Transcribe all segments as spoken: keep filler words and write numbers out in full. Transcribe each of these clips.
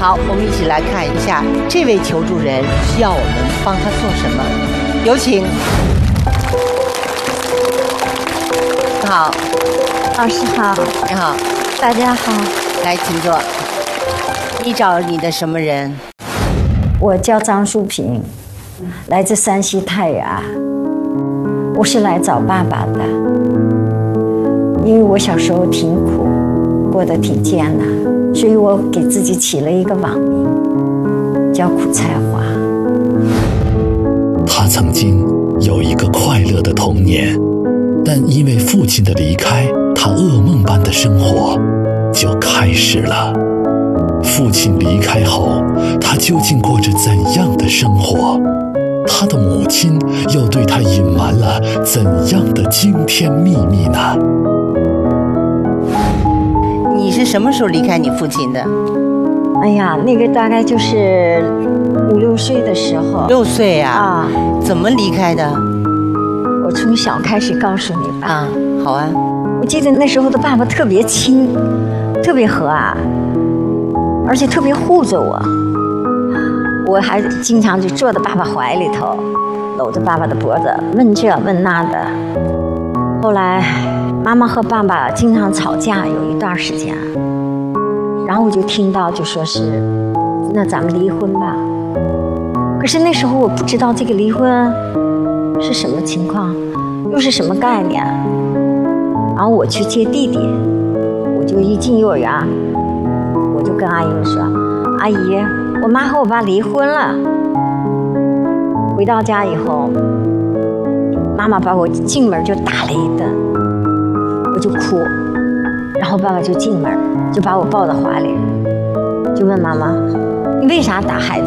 好，我们一起来看一下这位求助人需要我们帮他做什么。有请。你好， 老师好。 你好， 大家好。 来，请坐。你找你的什么人？ 我叫张淑萍，来自山西太原。我是来找爸爸的，因为我小时候挺苦，过得挺艰难，所以我给自己起了一个网名，叫苦菜花。 他曾经有一个快乐的童年，但因为父亲的离开，他噩梦般的生活就开始了。父亲离开后，他究竟过着怎样的生活？他的母亲又对他隐瞒了怎样的惊天秘密呢？ 你是什么时候离开你父亲的？ 哎呀，那个大概就是五六岁的时候。 六岁呀？ 啊， 怎么离开的？ 我从小开始告诉你吧。 啊，好啊。 我记得那时候的爸爸特别亲，特别和蔼，而且特别护着我。我还经常就坐在爸爸怀里头，搂着爸爸的脖子，问这问那的。后来妈妈和爸爸经常吵架，有一段时间，然后我就听到就说是，那咱们离婚吧。可是那时候我不知道这个离婚是什么情况，又是什么概念。然后我去接弟弟，我就一进幼儿园，我就跟阿姨们说，阿姨，我妈和我爸离婚了。回到家以后，妈妈把我进门就打了一顿，我就哭，然后爸爸就进门，就把我抱到怀里，就问妈妈，你为啥打孩子？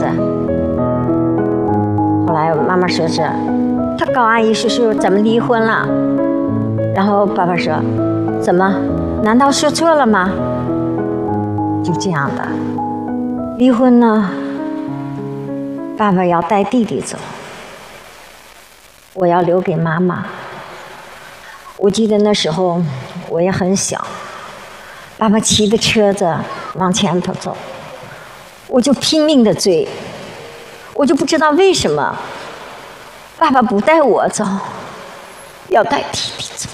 后来妈妈说是，他告阿姨叔叔咱们离婚了。然后爸爸说，怎么？难道说错了吗？就这样的。离婚呢，爸爸要带弟弟走，我要留给妈妈。我记得那时候我也很小，爸爸骑着车子往前头走，我就拼命的追，我就不知道为什么爸爸不带我走，要带弟弟走。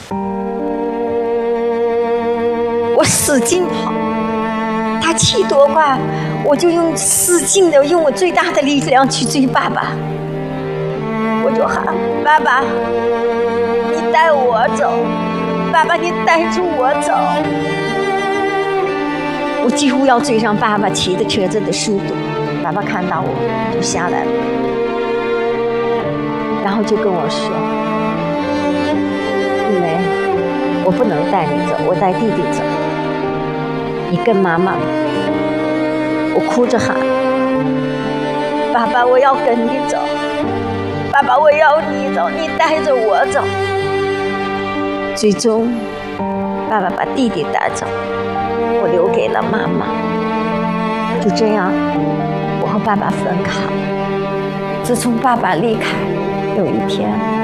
我使劲跑，他骑多快，我就用使劲的用我最大的力量去追爸爸。我就喊爸爸，你带我走，爸爸你带着我走。我几乎要追上爸爸骑的车子的速度。爸爸看到我就下来了，然后就跟我说，因为我不能带你走，我带弟弟走，你跟妈妈。我哭着喊，爸爸我要跟你走，爸爸我要你走，你带着我走。最终爸爸把弟弟带走，我留给了妈妈。就这样我和爸爸分开。自从爸爸离开，有一天